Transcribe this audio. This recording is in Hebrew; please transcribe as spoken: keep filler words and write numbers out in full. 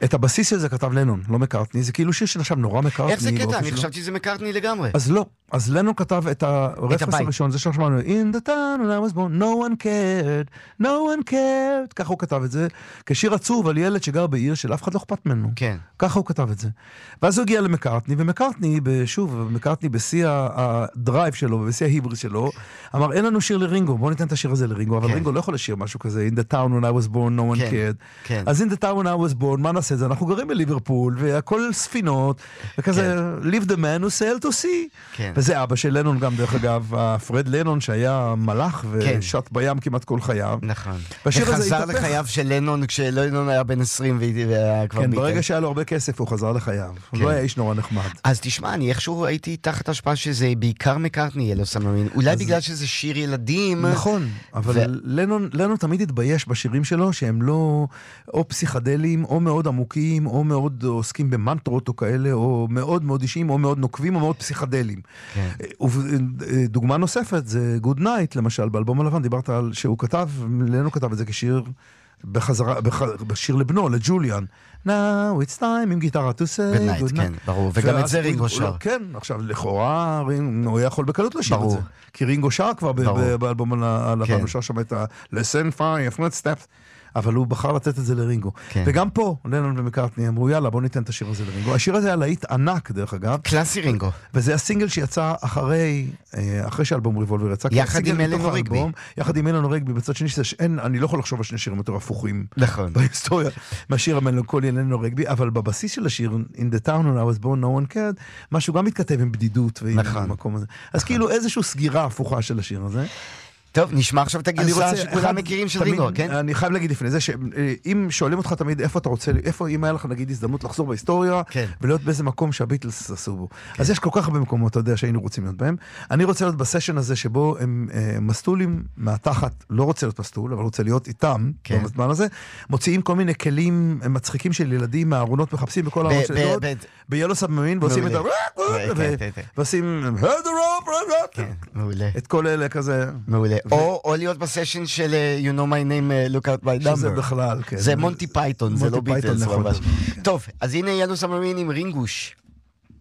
את הבסיס של זה כתב לנון, לא מקארטני, זה כאילו שיר שנחשב נורא מקארטני. איך זה קטע? אני חשבתי שזה מקארטני לגמרי. אז לא, אז לנון כתב את הרפרנס הראשון, זה ששמענו, In the town when I was born, no one cared, no one cared, ככה הוא כתב את זה, כשיר עצוב על ילד שגר בעיר של אף אחד לא אכפת ממנו. כן. ככה הוא כתב את זה. ואז הוא הגיע למקארטני, ומקארטני, שוב, מקארטני בשיא הדרייב שלו, ובשיא ההיבריס שלו, אמר, אין לנו שיר לרינגו, בואו ניתן את השיר הזה לרינגו, אבל רינגו לא יכול לשיר משהו כזה, In the town when I was born, no one cared. אז In the town when I was born, מה נעשה את זה? אנחנו גרים בליברפול, והכל ספינות, וכזה, leave the man who sail to sea. וזה אבא של לנון גם, דרך אגב, פרד לנון, שהיה מלאך, ושט בים כמעט כל חייו. נכון. וחזר לחייו של לנון, כשלנון היה בן עשרים, והיה כבר כן, ביטל. ברגע שהיה לו הרבה כסף, הוא חזר לחייו. הוא לא היה איש נורא נחמד. אז תשמע, אני איכשהו הייתי תחת השפעה שזה בעיקר מקארטני, ילו סמרין. אולי בגלל שזה שיר ילדים. נכון, אבל לנון תמיד התבייש בשירים שלו, שהם לא או פסיכדליים, או מאוד עמוקים, או מאוד עוסקים במנטרות או כאלה, או מאוד מאוד אישיים, או מאוד נוקבים, או מאוד פסיכדליים. דוגמה נוספת, זה Good Night, למשל, באלבום הלבן, דיברת על שהוא כתב, לנון כתב את זה כשיר בחזרה, בשיר לבנו, לג'וליאן. Now it's time, עם גיטרה to say good night. כן, ברור, וגם את זה רינגו שר. כן, עכשיו, לכאורה, הוא יכול בקלות לשיר את זה. כי רינגו שר כבר באלבום הלבן, הוא שר שם את ה-Listen five footsteps. אבל הוא בחר לתת את זה לרינגו. כן. וגם פה, לנון ומקארטני אמרו, יאללה, בוא ניתן את השיר הזה לרינגו. השיר הזה היה להיט ענק, דרך אגב. קלאסי רינגו. וזה הסינגל שיצא אחרי, אחרי שאלבום ריבולבר יצא. יחד עם אלנור ריגבי. יחד עם אלנור ריגבי, בצד שני שאין, אני לא יכול לחשוב על שני שירים יותר הפוכים. נכון. בהיסטוריה, מהשיר המלנכולי אלנור ריגבי, אבל בבסיס של השיר, In the town when I was born, no one cared, משהו גם מתכתב עם בדידות ועם המקום הזה. אז כאילו איזושהי סגירה הפוכה של השיר הזה. טוב, נשמע עכשיו את הגרסה שכולם מכירים של רינגו, כן? אני חייב להגיד לפני זה, שאם שואלים אותך תמיד איפה אתה רוצה, איפה אם היה לך נגיד הזדמנות לחזור בהיסטוריה, ולהיות באיזה מקום שהביטלס עשו בו. אז יש כל כך הרבה מקומות, אתה יודע, שהיינו רוצים להיות בהם. אני רוצה להיות בסשן הזה, שבו הם מסטולים מהתחת, לא רוצה להיות מסטול, אבל רוצה להיות איתם, בזמן הזה, מוציאים כל מיני כלים מצחיקים של ילדים מהארונות, מחפשים בכל הארונות של דוד, ביאלו סאבמרין, ועושים את ה... ועושים את כל אלה כזה. מעולה. או להיות בסשן של You know my name, look out my number. שזה בכלל, כן. זה מונטי פייתון, זה לא ביטלס. טוב, אז הנה יאלו סאבמרין עם רינגוש.